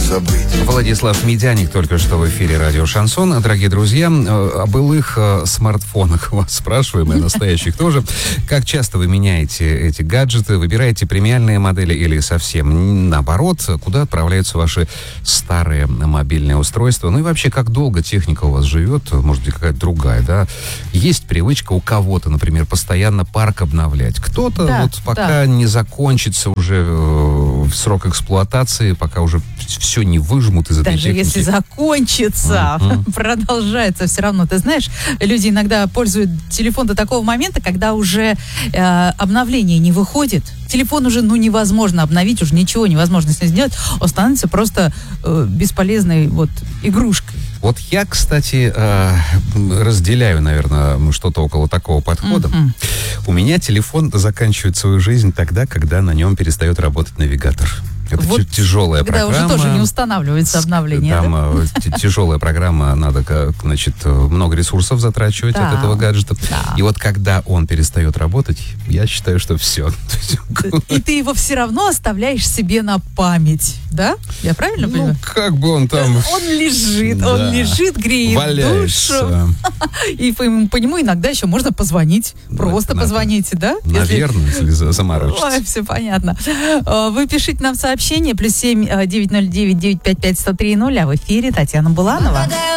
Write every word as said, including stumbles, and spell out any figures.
забыть. Владислав Медяник только что в эфире радио Шансон. Дорогие друзья, о былых смартфонах вас спрашиваем, и настоящих тоже. Как часто вы меняете эти гаджеты? Выбираете премиальные модели или совсем наоборот? Куда отправляются ваши старые мобильные устройства? Ну и вообще, как долго техника у вас живет? Может быть, какая-то другая, да? Есть привычка у кого-то, например, постоянно парк обновлять. Кто-то Да, вот пока да. не закончится уже э, срок эксплуатации, пока уже все не выжмут из этой Даже техники. если закончится, Мгм. продолжается все равно. Ты знаешь, люди иногда пользуют телефон до такого момента, когда уже э, обновление не выходит. Телефон уже, ну, невозможно обновить, уже ничего невозможно с ним сделать. Он становится просто э, бесполезной вот игрушкой. Вот я, кстати, э, разделяю, наверное, что-то около такого подхода. Мгм. У меня телефон заканчивает свою жизнь тогда, когда на нем перестает работать навигатор. Это Вот т- тяжелая Когда программа. уже тоже не устанавливается обновление. Там да? э, т- тяжелая программа, надо, как, значит, э, много ресурсов затрачивать Да. от этого гаджета. Да. И вот когда он перестает работать, я считаю, что все. И ты его все равно оставляешь себе на память, да? Я правильно Ну, понимаю? как бы он там Он лежит, да, он лежит, греет душу. валяется. И по, ему- по нему иногда еще можно позвонить. Просто это надо. позвоните, да? Если- Наверное, если за- Ой, заморочиться. все понятно. Э, Вы пишите нам сообщение плюс семь девять ноль девять девять пять пять сто три ноль, а в эфире Татьяна Буланова.